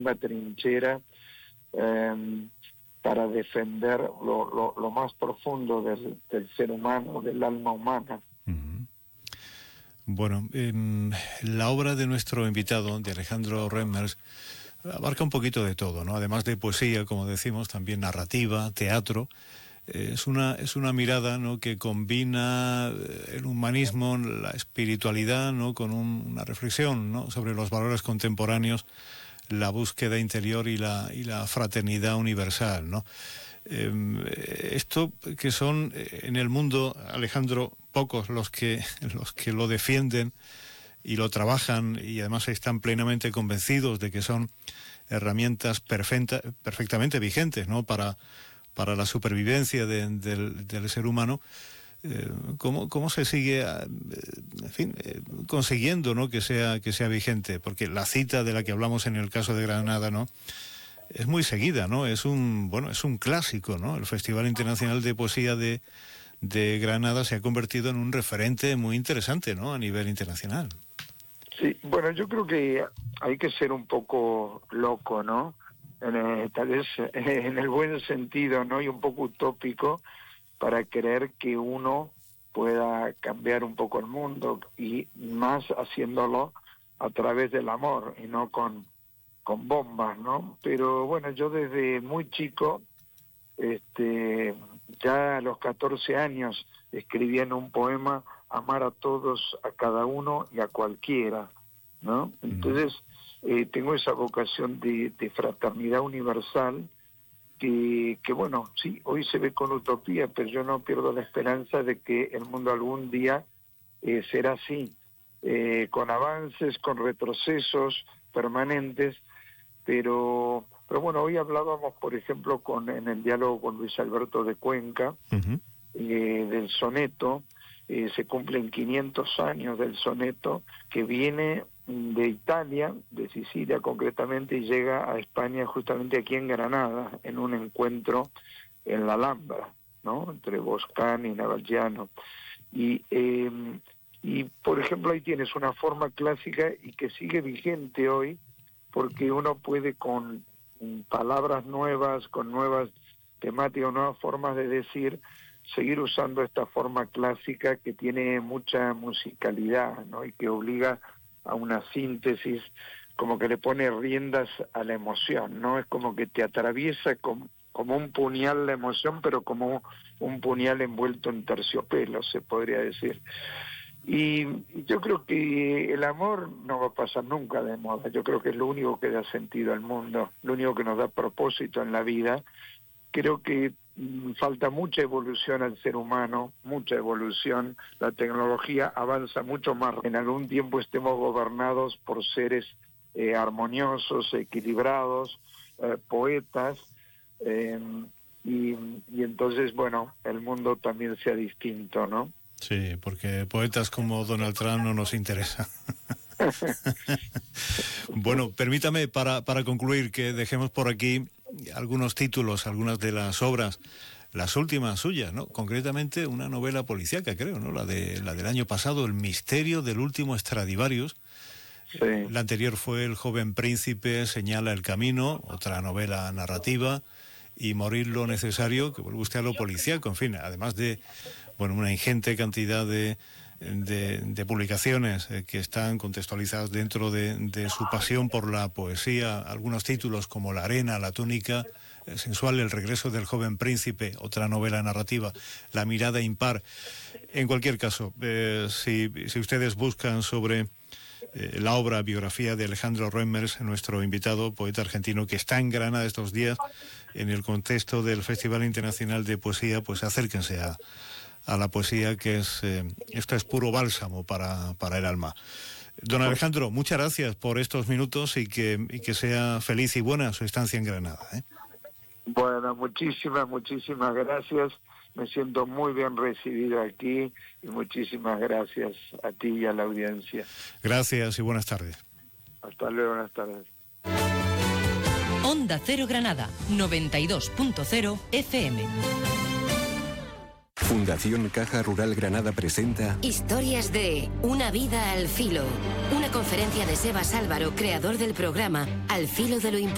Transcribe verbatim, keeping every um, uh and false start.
una trinchera eh, para defender lo, lo, lo más profundo del, del ser humano, del alma humana. Uh-huh. Bueno, eh, la obra de nuestro invitado, de Alejandro Reimers, abarca un poquito de todo, ¿no? Además de poesía, como decimos, también narrativa, teatro. Eh, es una es una mirada, ¿no?, que combina el humanismo, la espiritualidad, ¿no?, con un, una reflexión, ¿no?, sobre los valores contemporáneos, la búsqueda interior y la y la fraternidad universal, ¿no? Eh, esto que son en el mundo, Alejandro, pocos los que los que lo defienden y lo trabajan, y además están plenamente convencidos de que son herramientas perfecta, perfectamente vigentes, ¿no?, para para la supervivencia de, del, del ser humano. Eh, ¿cómo, ¿Cómo se sigue, eh, en fin, eh, consiguiendo, ¿no?, que sea que sea vigente? Porque la cita de la que hablamos en el caso de Granada, ¿no?, es muy seguida, ¿no? Es un bueno, es un clásico, ¿no? El Festival Internacional de Poesía de de Granada se ha convertido en un referente muy interesante, ¿no?, a nivel internacional. Sí, bueno, yo creo que hay que ser un poco loco, ¿no? En el, tal vez en el buen sentido, ¿no? Y un poco utópico, para creer que uno pueda cambiar un poco el mundo, y más haciéndolo a través del amor y no con, con bombas, ¿no? Pero bueno, yo desde muy chico, este, ya a los catorce años, escribí en un poema: amar a todos, a cada uno y a cualquiera, ¿no? Entonces, eh, tengo esa vocación de, de fraternidad universal, que, que bueno, sí, hoy se ve con utopía, pero yo no pierdo la esperanza de que el mundo algún día eh, será así, eh, con avances, con retrocesos permanentes, pero pero bueno, hoy hablábamos, por ejemplo, con en el diálogo con Luis Alberto de Cuenca, uh-huh. eh, del soneto. Eh, se cumplen quinientos años del soneto, que viene de Italia, de Sicilia concretamente, y llega a España justamente aquí en Granada, en un encuentro en la Alhambra, ¿no?, entre Boscán y Navalliano. Y, eh, y, por ejemplo, ahí tienes una forma clásica y que sigue vigente hoy, porque uno puede, con palabras nuevas, con nuevas temáticas, nuevas formas de decir, seguir usando esta forma clásica que tiene mucha musicalidad, ¿no?, y que obliga a una síntesis, como que le pone riendas a la emoción, ¿no? Es como que te atraviesa como, como un puñal la emoción, pero como un puñal envuelto en terciopelo, se podría decir. Y yo creo que el amor no va a pasar nunca de moda. Yo creo que es lo único que da sentido al mundo, lo único que nos da propósito en la vida. Creo que mmm, falta mucha evolución al ser humano, mucha evolución. La tecnología avanza mucho más. En algún tiempo estemos gobernados por seres eh, armoniosos, equilibrados, eh, poetas, eh, y, y entonces, bueno, el mundo también sea distinto, ¿no? Sí, porque poetas como Donald Trump no nos interesan. Bueno, permítame, para, para concluir, que dejemos por aquí algunos títulos, algunas de las obras, las últimas suyas, ¿no? Concretamente una novela policíaca, creo, ¿no? La de la del año pasado, El misterio del último Stradivarius. Sí. La anterior fue El joven príncipe señala el camino, otra novela narrativa, y Morir lo necesario, que vuelve usted a lo policíaco, en fin, además de, bueno, una ingente cantidad de De, de publicaciones eh, que están contextualizadas dentro de, de su pasión por la poesía, algunos títulos como La arena, La túnica eh, sensual, El regreso del joven príncipe, otra novela narrativa, La mirada impar. En cualquier caso, eh, si, si ustedes buscan sobre eh, la obra, biografía de Alejandro Reimers, nuestro invitado, poeta argentino, que está en Granada estos días en el contexto del Festival Internacional de Poesía, pues acérquense a a la poesía, que es eh, esto es puro bálsamo para, para el alma. Don Alejandro, muchas gracias por estos minutos, y que, y que sea feliz y buena su estancia en Granada, ¿eh? Bueno, muchísimas, muchísimas gracias. Me siento muy bien recibido aquí, y muchísimas gracias a ti y a la audiencia. Gracias y buenas tardes. Hasta luego, buenas tardes. Onda Cero Granada, noventa y dos punto cero F M. Fundación Caja Rural Granada presenta Historias de Una vida al filo. Una conferencia de Sebas Álvaro, creador del programa Al filo de lo imposible.